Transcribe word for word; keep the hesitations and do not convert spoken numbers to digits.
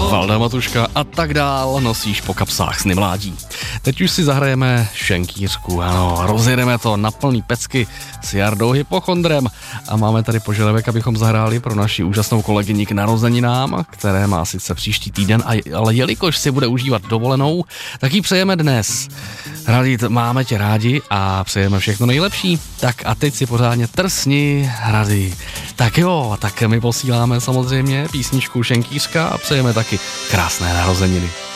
Valda Matuška a tak dál nosíš po kapsách sny mládí. Teď už si zahrajeme šenkýřku, ano, rozjedeme to na plný pecky s Jardou Hypochondrem a máme tady požadavek, abychom zahráli pro naši úžasnou kolegyni k narozeninám, které má sice příští týden, ale jelikož si bude užívat dovolenou, tak jí přejeme dnes. Radit, máme tě rádi a přejeme všechno nejlepší. Tak a teď si pořádně trsni, Rady. Tak jo, tak my posíláme samozřejmě písničku Šenkýřka a přejeme taky krásné narozeniny.